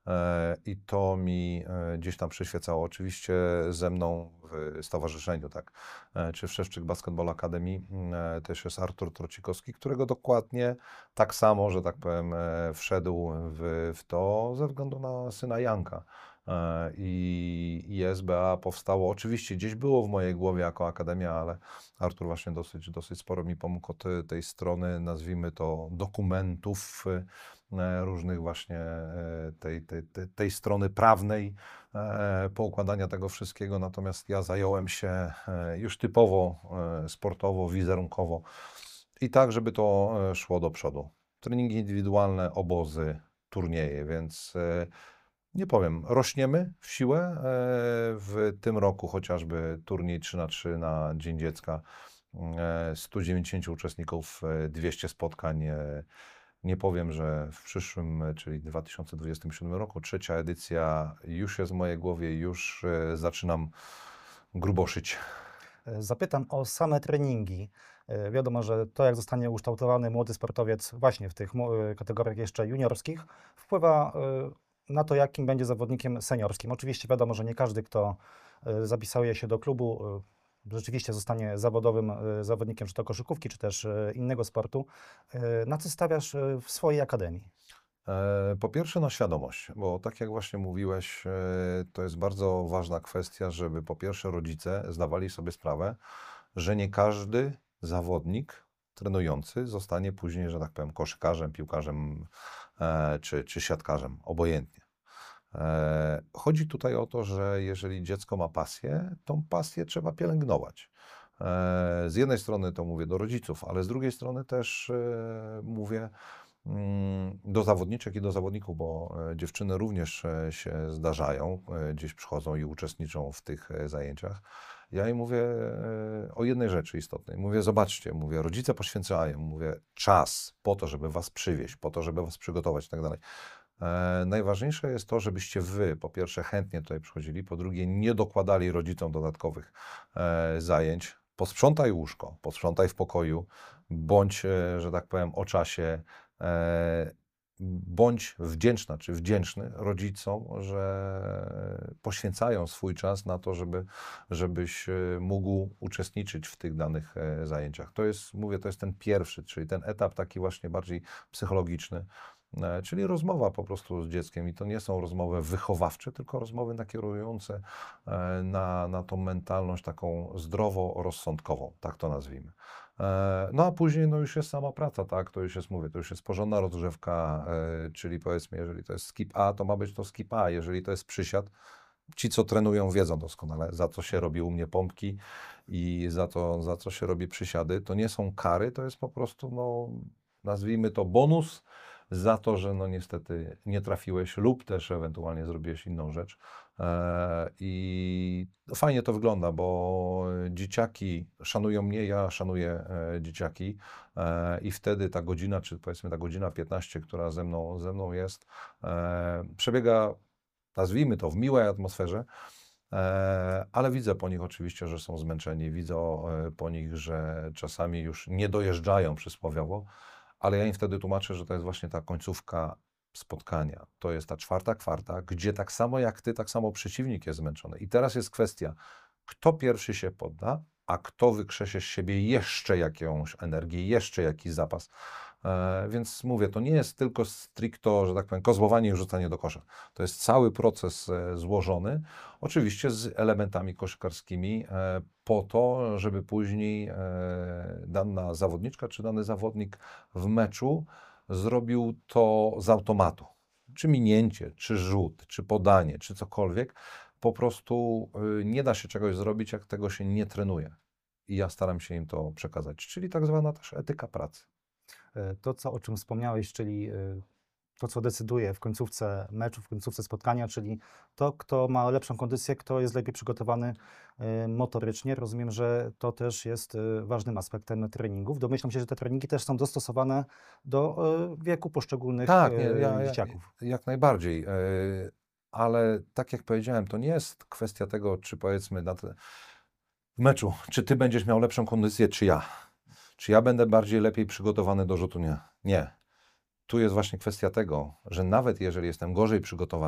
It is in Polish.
i to mi gdzieś tam przyświecało. Oczywiście ze mną w stowarzyszeniu, tak, czy w Szewczyk Basketball Academy też jest Artur Trocikowski, którego dokładnie tak samo, że tak powiem, wszedł w to ze względu na syna Janka. I SBA powstało, oczywiście gdzieś było w mojej głowie jako akademia, ale Artur właśnie dosyć sporo mi pomógł od tej strony, nazwijmy to, dokumentów różnych właśnie tej strony prawnej, poukładania tego wszystkiego, natomiast ja zająłem się już typowo sportowo, wizerunkowo i tak, żeby to szło do przodu. Treningi indywidualne, obozy, turnieje, więc nie powiem, rośniemy w siłę. W tym roku chociażby turniej 3x3 na Dzień Dziecka, 190 uczestników, 200 spotkań. Nie powiem, że w przyszłym, czyli 2027 roku, trzecia edycja już jest w mojej głowie, już zaczynam gruboszyć. Zapytam o same treningi. Wiadomo, że to, jak zostanie ukształtowany młody sportowiec właśnie w tych kategoriach jeszcze juniorskich, wpływa na to, jakim będzie zawodnikiem seniorskim. Oczywiście wiadomo, że nie każdy, kto zapisuje się do klubu, rzeczywiście zostanie zawodowym zawodnikiem, czy to koszykówki, czy też innego sportu. Na co stawiasz w swojej akademii? Po pierwsze na świadomość, bo tak jak właśnie mówiłeś, to jest bardzo ważna kwestia, żeby po pierwsze rodzice zdawali sobie sprawę, że nie każdy zawodnik trenujący zostanie później, że tak powiem, koszykarzem, piłkarzem czy siatkarzem, obojętnie. Chodzi tutaj o to, że jeżeli dziecko ma pasję, tą pasję trzeba pielęgnować. Z jednej strony to mówię do rodziców, ale z drugiej strony też mówię do zawodniczek i do zawodników, bo dziewczyny również się zdarzają, gdzieś przychodzą i uczestniczą w tych zajęciach. Ja im mówię o jednej rzeczy istotnej. Mówię, zobaczcie, mówię, rodzice poświęcają, mówię, czas po to, żeby was przywieźć, po to, żeby was przygotować i tak dalej. Najważniejsze jest to, żebyście wy, po pierwsze, chętnie tutaj przychodzili, po drugie, nie dokładali rodzicom dodatkowych zajęć. Posprzątaj łóżko, posprzątaj w pokoju, bądź, że tak powiem, o czasie, bądź wdzięczna czy wdzięczny rodzicom, że poświęcają swój czas na to, żebyś mógł uczestniczyć w tych danych zajęciach. To jest, mówię, to jest ten pierwszy, czyli ten etap taki właśnie bardziej psychologiczny, czyli rozmowa po prostu z dzieckiem i to nie są rozmowy wychowawcze, tylko rozmowy nakierujące na tą mentalność taką zdrowo-rozsądkową, tak to nazwijmy. No a później no już jest sama praca, tak, to już jest, mówię, to już jest porządna rozgrzewka, czyli powiedzmy, jeżeli to jest skip A, to ma być to skip A, jeżeli to jest przysiad, ci, co trenują, wiedzą doskonale, za co się robi u mnie pompki i za co się robi przysiady, to nie są kary, to jest po prostu, no, nazwijmy to bonus za to, że no niestety nie trafiłeś lub też ewentualnie zrobiłeś inną rzecz. I fajnie to wygląda, bo dzieciaki szanują mnie, ja szanuję dzieciaki i wtedy ta godzina, czy powiedzmy ta godzina 15, która ze mną jest, przebiega, nazwijmy to, w miłej atmosferze. Ale widzę po nich oczywiście, że są zmęczeni, widzę po nich, że czasami już nie dojeżdżają przysłowiowo, ale ja im wtedy tłumaczę, że to jest właśnie ta końcówka spotkania. To jest ta czwarta kwarta, gdzie tak samo jak ty, tak samo przeciwnik jest zmęczony. I teraz jest kwestia, kto pierwszy się podda, a kto wykrzesie z siebie jeszcze jakąś energię, jeszcze jakiś zapas. Więc mówię, to nie jest tylko stricto, że tak powiem, kozłowanie i rzucanie do kosza. To jest cały proces złożony, oczywiście z elementami koszykarskimi, po to, żeby później dana zawodniczka czy dany zawodnik w meczu zrobił to z automatu. Czy minięcie, czy rzut, czy podanie, czy cokolwiek. Po prostu nie da się czegoś zrobić, jak tego się nie trenuje. I ja staram się im to przekazać, czyli tak zwana też etyka pracy. To, o czym wspomniałeś, czyli to, co decyduje w końcówce meczu, w końcówce spotkania, czyli to, kto ma lepszą kondycję, kto jest lepiej przygotowany motorycznie. Rozumiem, że to też jest ważnym aspektem treningów. Domyślam się, że te treningi też są dostosowane do wieku poszczególnych Tak, nie, dzieciaków. jak najbardziej. Ale tak jak powiedziałem, to nie jest kwestia tego, czy powiedzmy w meczu, czy ty będziesz miał lepszą kondycję, czy ja. Czy ja będę lepiej przygotowany do rzutu? Nie. Nie. Tu jest właśnie kwestia tego, że nawet jeżeli jestem gorzej przygotowany,